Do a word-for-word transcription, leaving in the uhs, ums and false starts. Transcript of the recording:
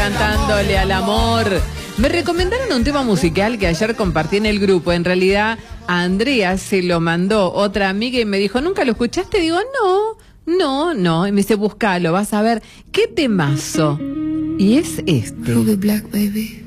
cantándole al amor. Me recomendaron un tema musical que ayer compartí en el grupo. En realidad, a Andrea se lo mandó otra amiga y me dijo, ¿nunca lo escuchaste? Digo, no, no, no. Y me dice, buscalo, vas a ver qué temazo. Y es este. Ruby Black, baby.